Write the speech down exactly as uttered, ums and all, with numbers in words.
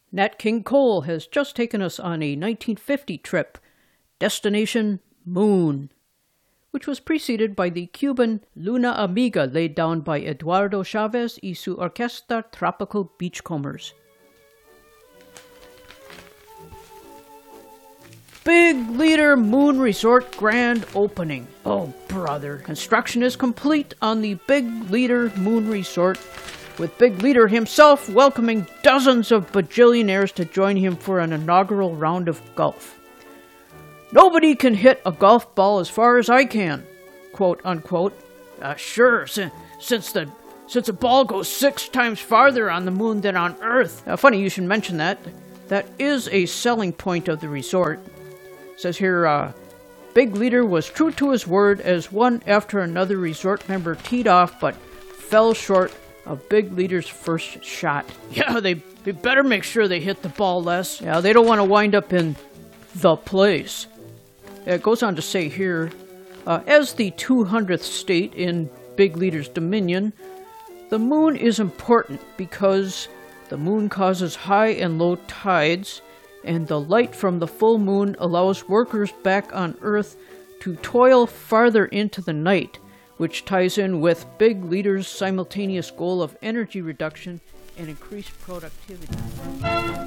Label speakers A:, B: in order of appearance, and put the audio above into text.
A: Nat King Cole has just taken us on a nineteen fifty trip, Destination Moon, which was preceded by the Cuban Luna Amiga laid down by Eduardo Chavez y su Orquesta Tropical Beachcombers. Big Leader Moon Resort grand opening. Oh brother, construction is complete on the Big Leader Moon Resort, with Big Leader himself welcoming dozens of bajillionaires to join him for an inaugural round of golf. Nobody can hit a golf ball as far as I can, quote unquote. Uh, sure, si- since the since the ball goes six times farther on the moon than on Earth. Uh, funny you should mention that. That is a selling point of the resort. It says here, uh, Big Leader was true to his word as one after another resort member teed off but fell short of Big Leader's first shot. Yeah, they, they better make sure they hit the ball less. Yeah, they don't want to wind up in the place. It goes on to say here, uh, as the two hundredth state in Big Leader's dominion, the moon is important because the moon causes high and low tides, and the light from the full moon allows workers back on Earth to toil farther into the night, which ties in with Big Leader's simultaneous goal of energy reduction and increased productivity.